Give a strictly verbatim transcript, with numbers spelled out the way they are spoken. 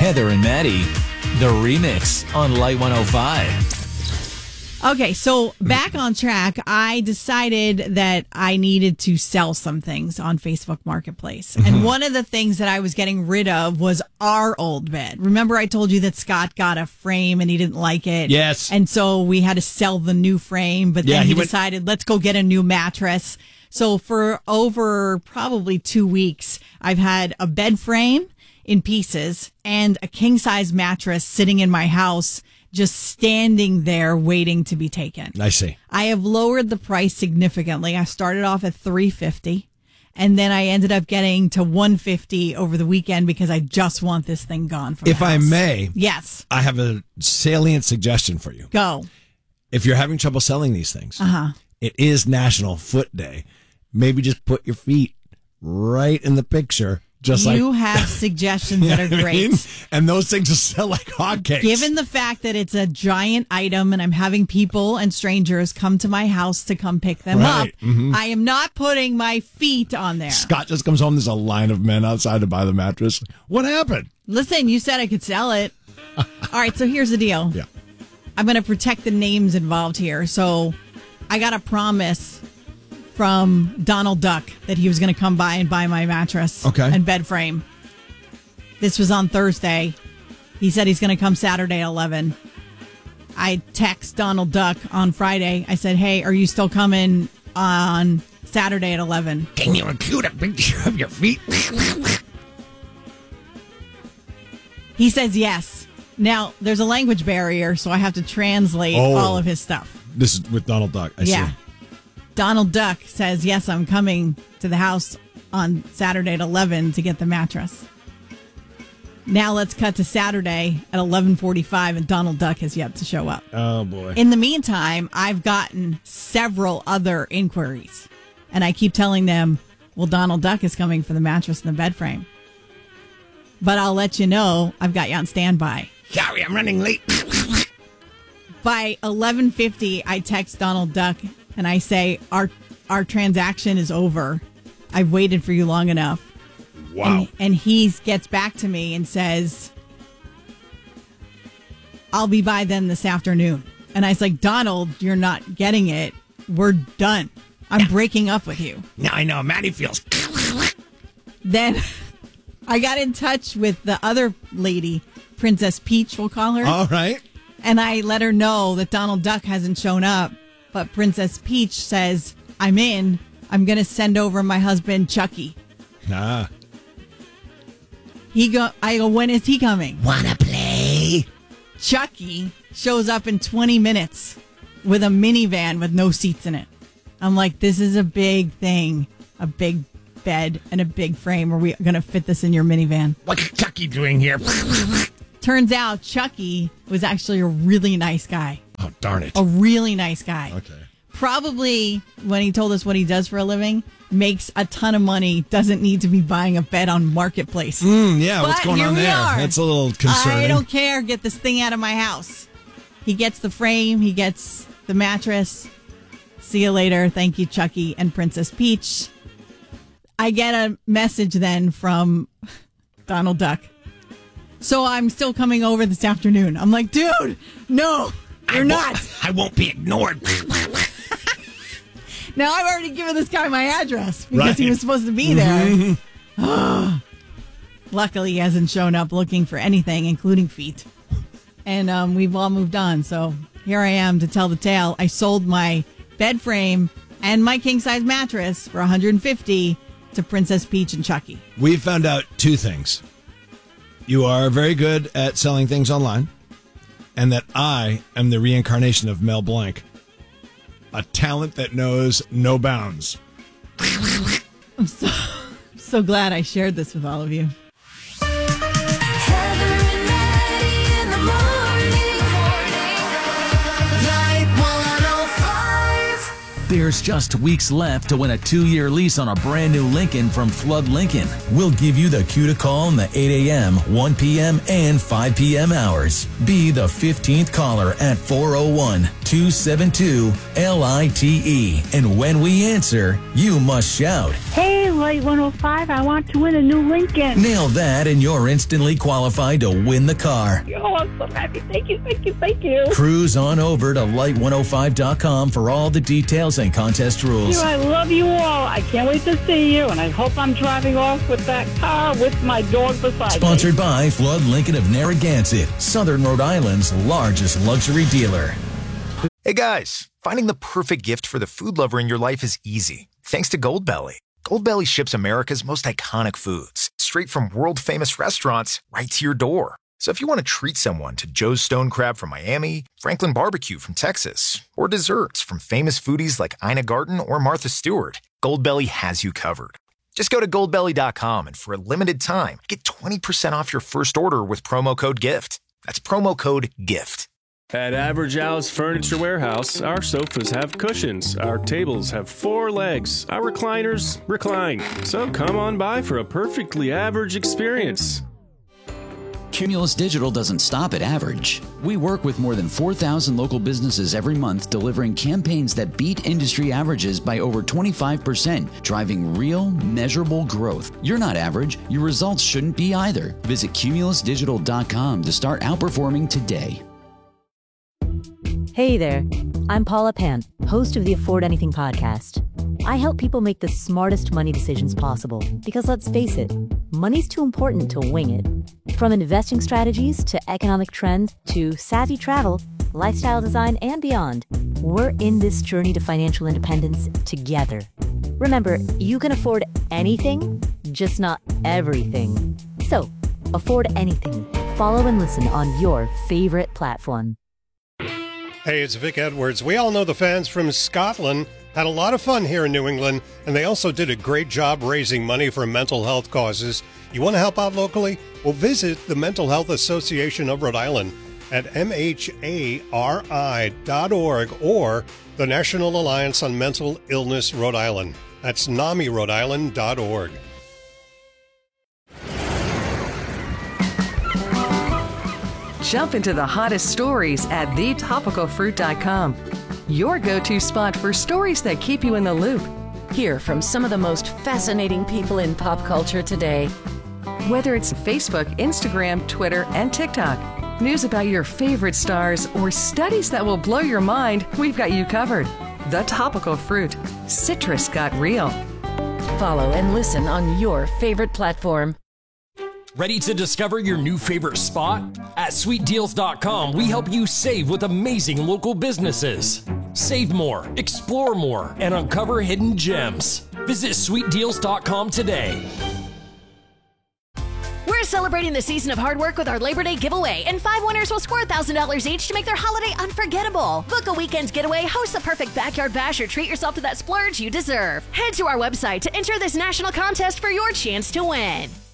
Heather and Maddie, the remix on Light one oh five. Okay, so back on track, I decided that I needed to sell some things on Facebook Marketplace. Mm-hmm. And one of the things that I was getting rid of was our old bed. Remember I told you that Scott got a frame and he didn't like it? Yes. And so we had to sell the new frame, but then yeah, he, he went- decided, let's go get a new mattress. So for over probably two weeks, I've had a bed frame in pieces and a king-size mattress sitting in my house, just standing there waiting to be taken. I see. I have lowered the price significantly. I started off at three hundred fifty dollars, and then I ended up getting to one hundred fifty dollars over the weekend because I just want this thing gone from If the house. I may, yes, I have a salient suggestion for you. Go. If you're having trouble selling these things, uh-huh. it is National Foot Day. Maybe just put your feet right in the picture. Just you like, have suggestions that are great. I mean? And those things will sell like hotcakes. Given the fact that it's a giant item and I'm having people and strangers come to my house to come pick them right. up, mm-hmm. I am not putting my feet on there. Scott just comes home. There's a line of men outside to buy the mattress. What happened? Listen, you said I could sell it. All right, so here's the deal. Yeah. I'm going to protect the names involved here. So I got a promise from Donald Duck that he was going to come by and buy my mattress okay. and bed frame. This was on Thursday. He said he's going to come Saturday at eleven. I text Donald Duck on Friday. I said, hey, are you still coming on Saturday at eleven? Can you include a picture of your feet? He says yes. Now, there's a language barrier, so I have to translate oh, all of his stuff. This is with Donald Duck. I yeah. see. Donald Duck says, yes, I'm coming to the house on Saturday at eleven to get the mattress. Now let's cut to Saturday at eleven forty-five, and Donald Duck has yet to show up. Oh, boy. In the meantime, I've gotten several other inquiries, and I keep telling them, well, Donald Duck is coming for the mattress and the bed frame. But I'll let you know, I've got you on standby. Sorry, I'm running late. By eleven fifty, I text Donald Duck, and I say, our our transaction is over. I've waited for you long enough. Wow. And, and he gets back to me and says, I'll be by then this afternoon. And I was like, Donald, you're not getting it. We're done. I'm breaking up with you. Now I know. Maddie feels. Then I got in touch with the other lady, Princess Peach, we'll call her. All right. And I let her know that Donald Duck hasn't shown up. But Princess Peach says, I'm in. I'm going to send over my husband, Chucky. Ah. He go. I go, when is he coming? Wanna play? Chucky shows up in twenty minutes with a minivan with no seats in it. I'm like, this is a big thing. A big bed and a big frame. Are we going to fit this in your minivan? What's Chucky doing here? Turns out Chucky was actually a really nice guy. Oh, darn it. A really nice guy. Okay. Probably, when he told us what he does for a living, makes a ton of money, doesn't need to be buying a bed on Marketplace. Mm, yeah, but what's going on there? Are. That's a little concerning. I don't care. Get this thing out of my house. He gets the frame. He gets the mattress. See you later. Thank you, Chucky and Princess Peach. I get a message then from Donald Duck. So I'm still coming over this afternoon. I'm like, dude, no, you're I not. I won't be ignored. Now, I've already given this guy my address because right. he was supposed to be there. Mm-hmm. Luckily, he hasn't shown up looking for anything, including feet. And um, we've all moved on. So here I am to tell the tale. I sold my bed frame and my king-size mattress for one hundred fifty dollars to Princess Peach and Chucky. We found out two things. You are very good at selling things online, and that I am the reincarnation of Mel Blanc. A talent that knows no bounds. I'm so, so glad I shared this with all of you. Heather and Maddie in the morning. Light one oh five. There's just weeks left to win a two-year lease on a brand new Lincoln from Flood Lincoln. We'll give you the cue to call in the eight a.m., one p.m., and five p.m. hours. Be the fifteenth caller at four oh one, two seven two, L I T E. And when we answer, you must shout, Hey, Light one oh five. I want to win a new Lincoln. Nail that and you're instantly qualified to win the car. Oh, I'm so happy. Thank you, thank you, thank you. Cruise on over to light one oh five dot com for all the details and contest rules. I love you all. I can't wait to see you, and I hope I'm driving off with that car with my dog beside Sponsored me. by Flood Lincoln of Narragansett, Southern Rhode Island's largest luxury dealer. Hey guys, finding the perfect gift for the food lover in your life is easy. Thanks to Goldbelly. Goldbelly ships America's most iconic foods straight from world-famous restaurants right to your door. So if you want to treat someone to Joe's Stone Crab from Miami, Franklin Barbecue from Texas, or desserts from famous foodies like Ina Garten or Martha Stewart, Goldbelly has you covered. Just go to goldbelly dot com and for a limited time, get twenty percent off your first order with promo code GIFT. That's promo code GIFT. At Average Al's Furniture Warehouse, our sofas have cushions, our tables have four legs, our recliners recline. So come on by for a perfectly average experience. Cumulus Digital doesn't stop at average. We work with more than four thousand local businesses every month, delivering campaigns that beat industry averages by over twenty-five percent, driving real, measurable growth. You're not average. Your results shouldn't be either. Visit cumulus digital dot com to start outperforming today. Hey there, I'm Paula Pant, host of the Afford Anything podcast. I help people make the smartest money decisions possible because let's face it, money's too important to wing it. From investing strategies to economic trends to savvy travel, lifestyle design, and beyond, we're in this journey to financial independence together. Remember, you can afford anything, just not everything. So, afford anything. Follow and listen on your favorite platform. Hey, it's Vic Edwards. We all know the fans from Scotland had a lot of fun here in New England, and they also did a great job raising money for mental health causes. You want to help out locally? Well, visit the Mental Health Association of Rhode Island at M H A R I dot org or the National Alliance on Mental Illness Rhode Island. That's NAMI Rhode Island dot org. Jump into the hottest stories at the topical fruit dot com. Your go-to spot for stories that keep you in the loop. Hear from some of the most fascinating people in pop culture today. Whether it's Facebook, Instagram, Twitter, and TikTok, news about your favorite stars, or studies that will blow your mind, we've got you covered. The Topical Fruit. Citrus got real. Follow and listen on your favorite platform. Ready to discover your new favorite spot? At sweet deals dot com, we help you save with amazing local businesses. Save more, explore more, and uncover hidden gems. Visit sweet deals dot com today. We're celebrating the season of hard work with our Labor Day giveaway, and five winners will score one thousand dollars each to make their holiday unforgettable. Book a weekend getaway, host the perfect backyard bash, or treat yourself to that splurge you deserve. Head to our website to enter this national contest for your chance to win.